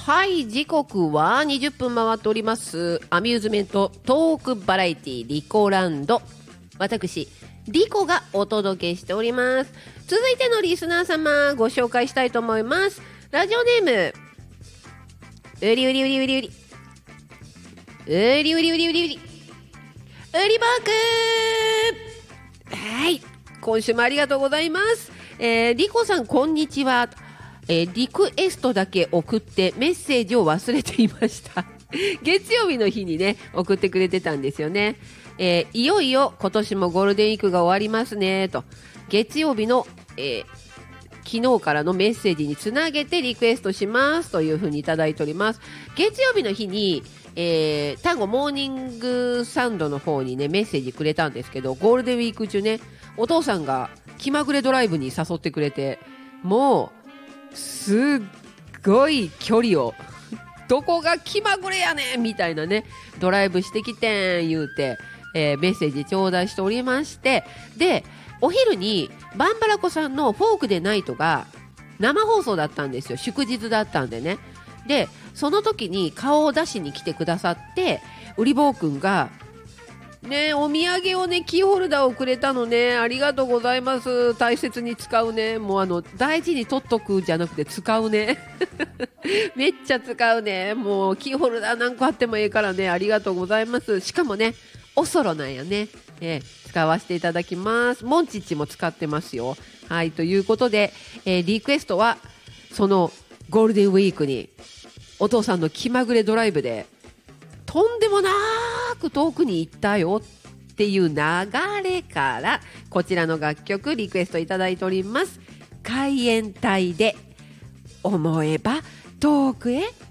はい、時刻は20分回っております。アミューズメントトークバラエティリコランド、私リコがお届けしております。続いてのリスナー様ご紹介したいと思います。ラジオネームうりうりうりうりうりうりうりうりうりうりうりぼーくはい、今週もありがとうございます。リコさんこんにちは。リクエストだけ送ってメッセージを忘れていました月曜日の日にね送ってくれてたんですよね。いよいよ今年もゴールデンウィークが終わりますねと、月曜日の、昨日からのメッセージにつなげてリクエストしますというふうにいただいております。月曜日の日に、単語モーニングサンドの方にねメッセージくれたんですけど、ゴールデンウィーク中ねお父さんが気まぐれドライブに誘ってくれて、もうすっごい距離をどこが気まぐれやねんみたいなねドライブしてきてん言うて、メッセージ頂戴しておりまして、でお昼にバンバラコさんのフォークでナイトが生放送だったんですよ。祝日だったんでね。でその時に顔を出しに来てくださって、ウリボーくんがね、お土産をねキーホルダーをくれたのね。ありがとうございます。大切に使うね。もう大事に取っとくじゃなくて使うねめっちゃ使うね。もうキーホルダー何個あってもいいからね。ありがとうございます。しかもねおそろなんやね、使わせていただきます。モンチッチも使ってますよ。はい、ということで、リクエストはそのゴールデンウィークにお父さんの気まぐれドライブでとんでもなく遠くに行ったよっていう流れからこちらの楽曲リクエストいただいております。海援隊で思えば遠くへ。